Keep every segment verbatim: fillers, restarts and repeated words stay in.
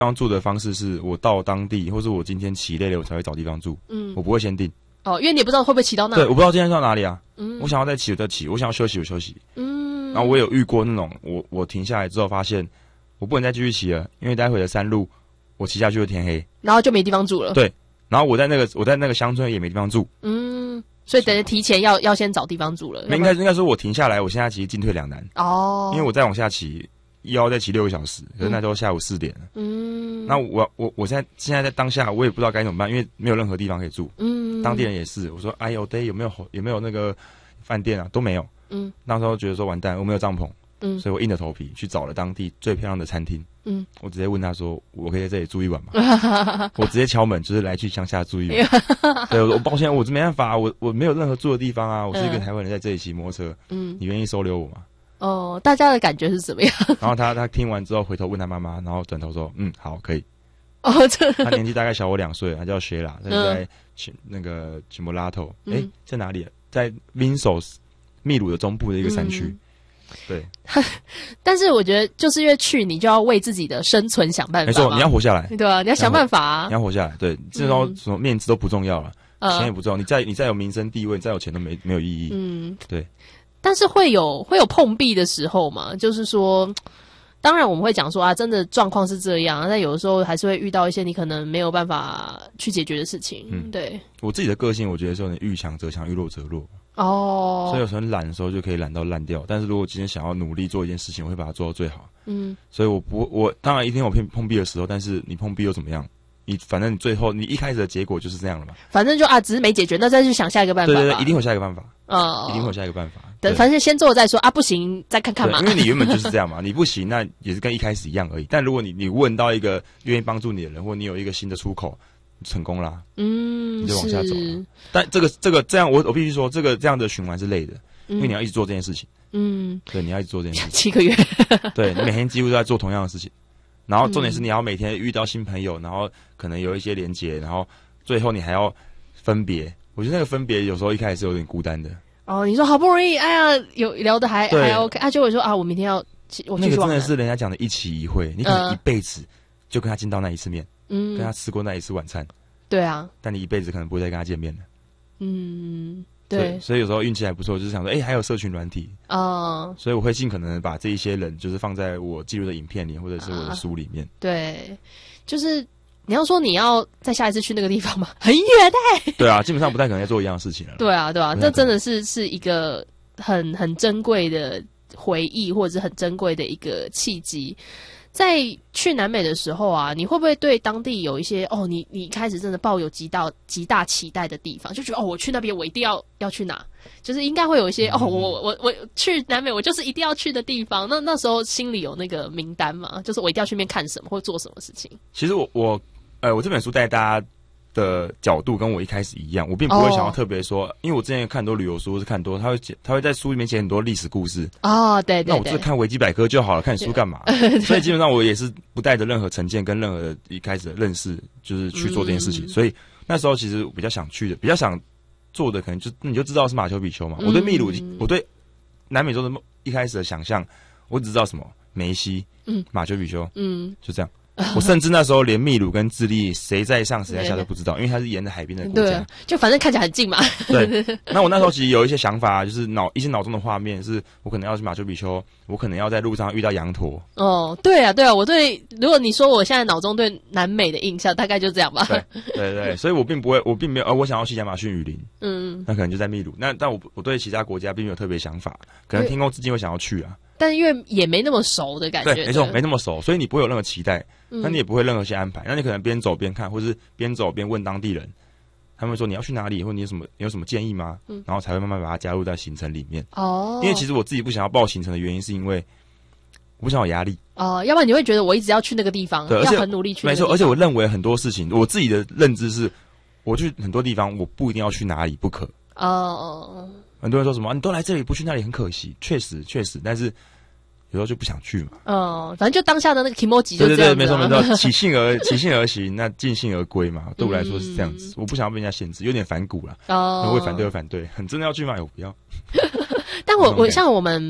方住的方式是我到当地，或是我今天骑累了，我才会找地方住。嗯，我不会先定。 哦，因为你也不知道会不会骑到那。 对，我不知道今天到哪里啊。嗯，我想要再骑我再骑，我想要休息我休息。嗯，然后我有遇过那种，我我停下来之后发现我不能再继续骑了，因为待会的山路我骑下去就天黑， 然后就没地方住了。 对，然后我在那个我在那个乡村也没地方住。 嗯，所以等于提前要要先找地方住了。 应该应该说我停下来，我现在其实进退两难。哦，因为我再往下骑。又要再骑六个小时，可是那时候下午四点了。嗯，那我我我现在现在在当下，我也不知道该怎么办，因为没有任何地方可以住。嗯，当地人也是，我说哎呦，对，有没有有没有那个饭店啊？都没有。嗯，那时候觉得说完蛋，我没有帐篷。嗯，所以我硬着头皮去找了当地最漂亮的餐厅。嗯，我直接问他说，我可以在这里住一晚吗？我直接敲门，就是来去乡下住一晚。对，我抱歉，我这没办法，我我没有任何住的地方啊，我是一个台湾人，在这里骑摩托车。嗯，你愿意收留我吗？ 哦，大家的感觉是怎么样？ 然后他他听完之后回头问他妈妈，然后转头说：“嗯，好，可以。” 哦，这他年纪大概小我两岁，他叫雪拉，他就在那个奇摩拉头，哎、嗯，在哪里？在 Vinsos 秘鲁的中部的一个山区。嗯、对。 但是我觉得，就是因为去，你就要为自己的生存想办法。 没错，你要活下来。 对啊，你要想办法啊。 你要活下来，对，这种什么面子都不重要了，嗯、钱也不重要。你再你再有名声地位，你再有钱都没没有意义。嗯，对。 但是会有会有碰壁的时候嘛，就是说，当然我们会讲说啊，真的状况是这样，但有的时候还是会遇到一些你可能没有办法去解决的事情。嗯，对。我自己的个性，我觉得说你遇强则强，遇弱则弱。哦。所以有时候懒的时候就可以懒到烂掉，但是如果今天想要努力做一件事情，我会把它做到最好。嗯。所以我不我当然一定有碰碰壁的时候，但是你碰壁又怎么样？你反正你最后你一开始的结果就是这样了嘛。 反正就啊，只是没解决，那再去想下一个办法。 对对对，一定会有下一个办法。哦，一定会有下一个办法。 等，反正先做再说啊，不行再看看嘛。 因为你原本就是这样嘛，你不行，那也是跟一开始一样而已。但如果你你问到一个愿意帮助你的人，或你有一个新的出口，成功啦，嗯，你就往下走了。但这个这个这样，我我必须说，这个这样的循环是累的，因为你要一直做这件事情。嗯，对，你要一直做这件事情。 七个月。 对，你每天几乎都在做同样的事情。然后重点是你要每天遇到新朋友，然后可能有一些连结，然后最后你还要分别。我觉得那个分别有时候一开始是有点孤单的。哦， 你说好不容易，哎呀，有聊得还还 OK，啊，就会说啊，我明天要我那个真的是人家讲的一期一会，你可能一辈子就跟他见到那一次面，嗯，跟他吃过那一次晚餐， 对啊， 但你一辈子可能不会再跟他见面了。 嗯，对， 所以有时候运气还不错，就是想说，哎、欸，还有社群软体哦，所以我会尽可能把这一些人，就是放在我记录的影片里，或者是我的书里面。啊、 对，就是你要说你要再下一次去那个地方吗？很远哎。 对啊，基本上不太可能再做一样的事情了。 对啊，对啊，这真的是是一个很很珍贵的回忆，或者是很珍贵的一个契机。在去南美的时候啊，你会不会对当地有一些哦，你你一开始真的抱有极大极大期待的地方，就觉得哦，我去那边我一定要要去哪，就是应该会有一些哦，我我我去南美我就是一定要去的地方。那那时候心里有那个名单嘛，就是我一定要去那边看什么或做什么事情。 其实我我呃，我这本书带大家的角度跟我一开始一样，我并不会想要特别说，哦、因为我之前看很多旅游书是看多，他会他会在书里面写很多历史故事。 哦，对 对, 对， 那我就是看维基百科就好了，看书干嘛？所以基本上我也是不带着任何成见跟任何的一开始的认识，就是去做这件事情。嗯、所以那时候其实比较想去的，比较想做的，可能就你就知道是马丘比丘嘛。嗯、我对秘鲁，我对南美洲的一开始的想象，我只知道什么梅西、嗯、马丘比丘，嗯，就这样。我甚至那时候连秘鲁跟智利谁在上谁在下都不知道，因为它是沿着海边的国家， 就反正看起来很近嘛。 对，那我那时候其实有一些想法，就是脑一些脑中的画面，是我可能要去马丘比丘，我可能要在路上遇到羊驼。 哦，对啊，对啊，我对，如果你说我现在脑中对南美的印象，大概就这样吧。 对，对对，所以我并不会，我并没有，呃，我想要去亚马逊雨林，嗯，那可能就在秘鲁。那但我我对其他国家并没有特别想法，可能天空之境会想要去啊。 但因为也没那么熟的感觉， 对，没错，没那么熟，所以你不会有任何期待，那、嗯、你也不会任何些安排，那你可能边走边看，或是边走边问当地人，他们说你要去哪里，或你有什么你有什么建议吗？嗯、然后才会慢慢把它加入在行程里面。哦，因为其实我自己不想要报行程的原因，是因为我不想有压力。 哦，要不然你会觉得我一直要去那个地方， 对， 要很努力去那个地方。 没错，而且我认为很多事情，我自己的认知是，我去很多地方，我不一定要去哪里不可。哦，很多人说什么、啊、你都来这里不去那里很可惜，确实确实，但是。有时候就不想去嘛， 嗯，反正就当下的那个 kimoji 就这样子、啊。对对对， 没错没错，起兴而起兴而行，那尽兴而归嘛。对我来说是这样子，嗯、我不想要被人家限制，有点反骨啦。哦，为反对而反对，很真的要去吗？我不要。 但我我像我们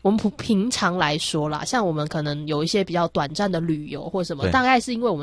我们平常来说啦，像我们可能有一些比较短暂的旅游或什么，大概是因为我们